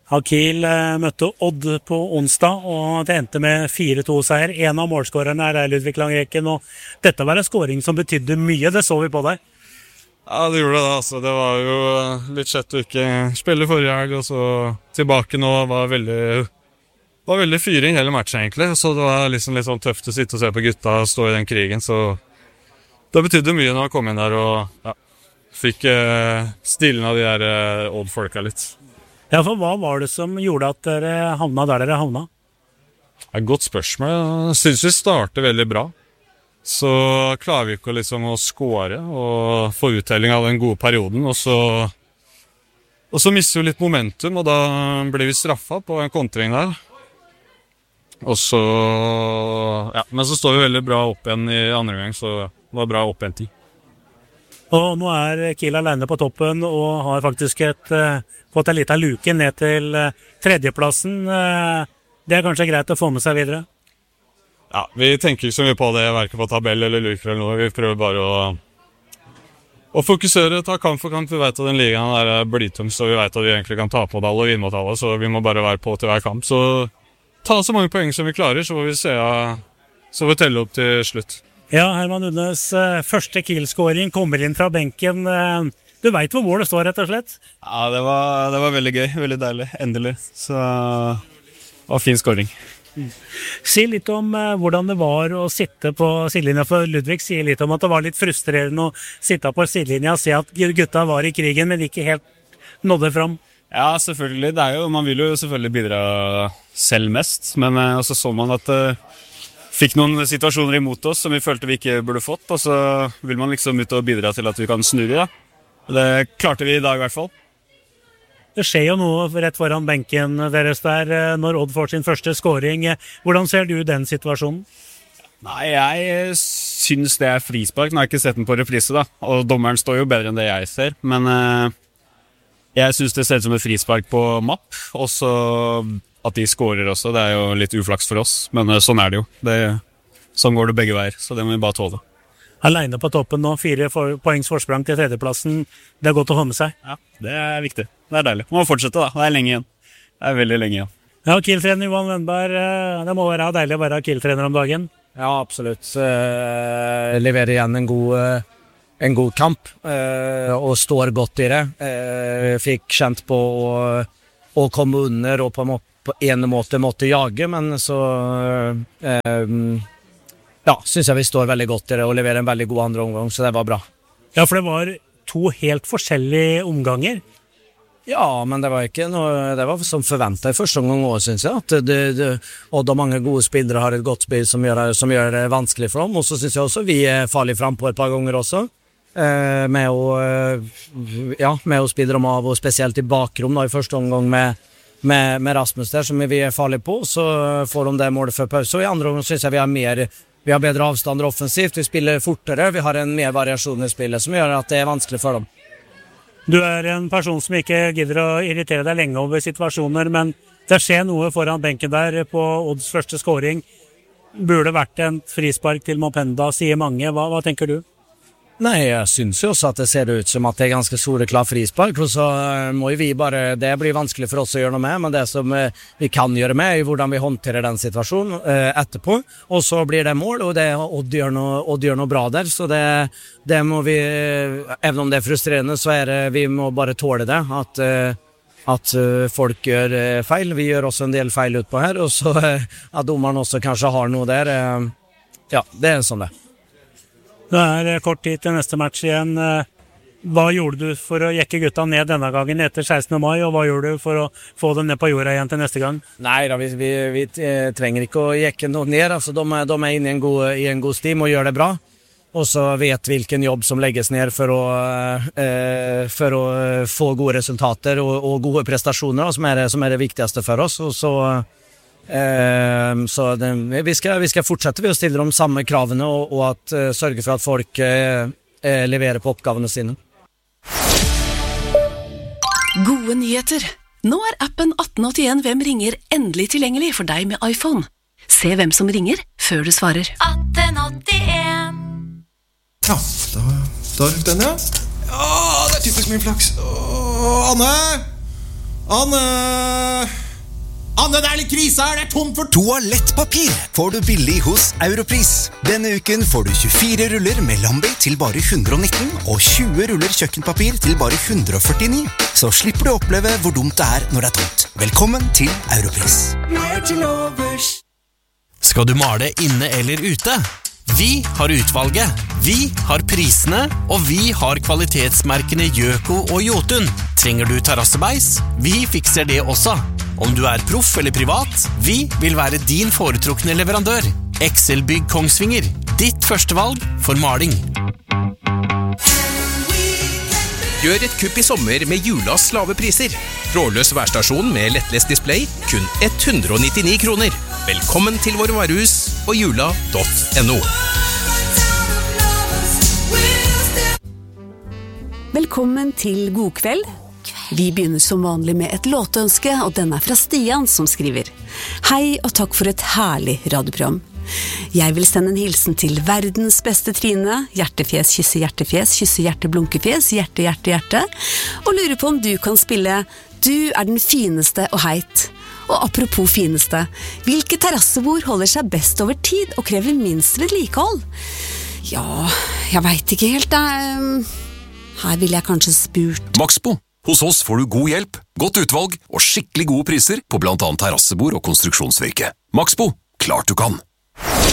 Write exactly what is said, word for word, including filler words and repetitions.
Kiel møtte Odd på onsdag, og det endte med fire to seier. En av målskårerne er Ludvig Langreken, og dette var en skåring som betydde mye, det så vi på deg. Ja, det gjorde det, altså. Det var jo litt skjett å ikke spille forrige helg, og så tilbake nå var veldig, var veldig fyring hele matchen egentlig. Så det var liksom litt sånn tøft å sitte og se på gutta og stå i den krigen, så det betydde mye når jeg kom inn der og ja, fikk eh, stilen av de der eh, Odd-folka litt. Ja, for hva var det som gjorde at dere havna der dere havna? Et godt spørsmål. Jeg synes vi starter veldig bra. Så klarer vi ikke liksom å score og få uttelling av den gode perioden, og så, og så mister vi litt momentum, og da blir vi straffet på en kontring der. Og så, ja, men så står vi veldig bra opp igjen i andre gang, så det var bra opp igjen tid. Og nå er Kiel alene på toppen og har faktisk et, uh, fått en liten luke ned til uh, tredjeplassen. Uh, det er kanskje greit å få med seg videre? Ja, vi tenker ikke så mye på det, hverken på tabell eller luker eller noe. Vi prøver bare å, å fokusere, ta kamp for kamp. Vi vet at den ligaen er blytung, så vi vet at vi egentlig kan ta på det alle og vinne mot alle, så vi må bare være på til hver kamp. Så ta så mange poeng som vi klarer, så får vi se, så får vi telle opp til slutt. Ja, Herman Udnes, første Kiel-skåring kommer inn fra benken. Du vet hvor målet står, rett og slett? Ja, det var, det var veldig gøy, veldig deilig, endelig. Så det var fin skåring. Mm. Si litt om uh, hvordan det var å sitte på sidelinja, for Ludvig sier litt om at det var litt frustrerende å sitte på sidelinja og se at gutta var i krigen, men ikke helt nådde fram. Ja, selvfølgelig. Det er jo, man vil jo selvfølgelig bidra selv mest, men uh, også så man at uh, fikk noen situasjoner imot oss som vi følte vi ikke burde fått, og så vil man liksom ut og bidra til at vi kan snu det. Ja. Det klarte vi i dag i hvert fall. Det skjer jo noe rett foran benken deres der når Odd får sin første scoring. Hvordan ser du den situasjonen? Nei, jeg synes det er frispark. Nå har jeg ikke sett den på reprise da, og dommeren står jo bedre enn det jeg ser, men uh, jeg synes det ser ut som et frispark på mapp, og så at de scorer også, det er jo litt uflaks for oss, men uh, sånn er det jo. Det, sånn går det begge veier, så det må vi bare tåle. Alene på toppen nå, fire for, poengs forsprang til tredjeplassen. Det er godt å ha med seg. Ja, det er viktig. Det er deilig. Man må fortsette da, det er lenge igjen. Det er veldig lenge igjen. Ja, Kiel-trener Johan Wennberg, det må være deilig å være Kiel-trener om dagen. Ja, absolutt. Uh, leverer igjen en god, uh, en god kamp, uh, og står godt i det. Uh, fikk kjent på å, å komme under, og på en, må, på en måte måtte jage, men så... Uh, Ja, synes jeg vi står veldig godt i det og leverer en veldig god andre omgang, så det var bra. Ja, for det var to helt forskjellige omganger. Ja, men det var ikke noe, det var som forventet i første omgang også, synes jeg. At det, det, og da mange gode spillere har et godt spill som gjør, som gjør det vanskelig for dem, og så synes jeg også vi er farlig frem på et par ganger også. Eh, med, å, ja, med å spille dem av, og spesielt i bakrom da, i første omgang med, med, med Rasmus der, som vi er farlige på, så får de det målet før pause. Og i andre omgang synes jeg vi har mer... Vi har bedre avstander offensivt, vi spiller fortere, vi har en mer variasjon i spillet som gjør at det er vanskelig for dem. Du er en person som ikke gidder å irritere deg lenge over situasjoner, men det skjer noe foran benken der på Odds første scoring. Burde vært en frispark til Mopenda, sier mange. Hva, hva tenker du? Nei, jeg synes jo også at det ser ut som at det er ganske soleklar frispark, og så må vi bare, det blir vanskelig for oss å gjøre noe med, men det som vi kan gjøre med er hvordan vi håndterer den situasjonen eh, etterpå, og så blir det mål, og det, Odd gjør noe, Odd gjør noe bra der, så det, det må vi, even om det er frustrerende, så er det, vi må bare tåle det, at, at folk gjør feil, vi gjør også en del feil utpå her, og så at dommeren også kanskje har noe der, ja, det er sånn det. Det er kort tid til neste match igjen. Hva gjorde du for å jekke gutta ned denne gangen etter sekstende mai, og hva gjorde du for å få dem ned på jorda igjen til neste gang? Nei, da, vi, vi, vi trenger ikke å jekke noe ned. Altså, de, de er inne i en god, i en god stim og gjør det bra. Og så vet hvilken jobb som legges ned for å, eh, for å få gode resultater og, og gode prestasjoner, som er, det, som er det viktigste for oss. Og så... Uh, så det, vi, skal, vi skal fortsette ved å stille de samme kravene og, og at, uh, sørge for at folk uh, uh, leverer på oppgavene sine. Gode nyheter. Nå er appen atten åttien Hvem ringer endelig tilgjengelig for deg med iPhone. Se hvem som ringer før du svarer. atten åttien Ja, da, da røk den, ja. Ja, det er typisk min flaks. Åh, Anne! Anne! Anne, det er litt krise her, det er tomt for Toalettpapir får du billig hos Europris. Denne uken får du tjuefire ruller med Lambi til bare hundre og nitten og tjue ruller kjøkkenpapir til bare hundre og førtini. Så slipper du å oppleve hvor dumt det er når det er tomt. Velkommen til Europris. Skal du male inne eller ute? Vi har utvalget, vi har prisene, og vi har kvalitetsmerkene Gjøko og Jotun. Trenger du terrassebeis? Vi fikser det også. Om du er proff eller privat, vi vil være din foretrukne leverandør. Excel-bygg Kongsvinger, ditt førstevalg for maling. Gjør et kupp i sommer med Julas lave priser. Trådløs værstasjon med lettlest display, kun hundre og nittini kroner. Velkommen til våre varehus på jula punktum no. Velkommen til God kveld. Vi begynner som vanlig med et låtønske, og den er fra Stian som skriver: Hei og takk for et herlig radioprogram. Jeg vil sende en hilsen til verdens beste Trine, hjertefjes, kysse hjertefjes, kysse hjerte, blunkefjes, hjerte, hjerte, hjerte, og lurer på om du kan spille Du er den fineste og heit. Og apropos fineste, hvilke terrassebord holder seg best over tid og krever minst vedlikehold? Ja, jeg vet ikke helt da. Her vil jeg kanskje spurt Maxbo. Hos oss får du god hjelp, godt utvalg og skikkelig gode priser på blant annet terrassebord og konstruksjonsvirke. Maxbo, klart du kan!